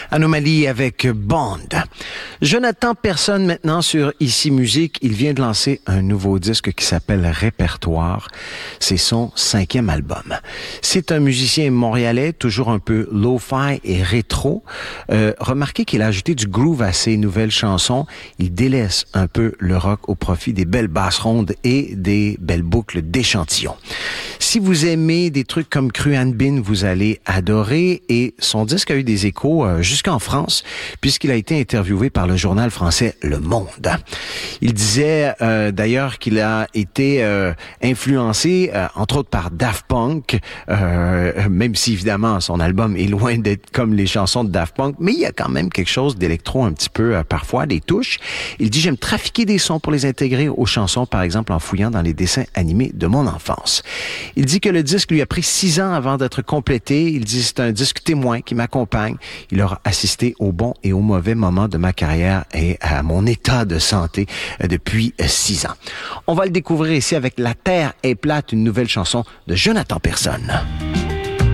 Anomalie avec Bond. Jonathan Persson maintenant sur Ici Musique. Il vient de lancer un nouveau disque qui s'appelle Répertoire. C'est son 5e album. C'est un musicien montréalais, toujours un peu lo-fi et rétro. Remarquez qu'il a ajouté du groove à ses nouvelles chansons. Il délaisse un peu le rock au profit des belles basses rondes et des belles boucles d'échantillons. Si vous aimez des trucs comme Cru Han Bin, vous allez adorer. Et son disque a eu des échos jusqu'en France, puisqu'il a été interviewé par le journal français Le Monde. Il disait d'ailleurs qu'il a été influencé, entre autres par Daft Punk, même si évidemment son album est loin d'être comme les chansons de Daft Punk, mais il y a quand même quelque chose d'électro un petit peu parfois, des touches. Il dit « J'aime trafiquer des sons pour les intégrer aux chansons, par exemple en fouillant dans les dessins animés de mon enfance. » Il dit que le disque lui a pris 6 ans avant d'être complété. Il dit « C'est un disque témoin qui m'accompagne. Il aura assisté aux bons et aux mauvais moments de ma carrière et à mon état de santé depuis 6 ans. » On va le découvrir ici avec La Terre est plate, une nouvelle chanson de Jonathan Persson.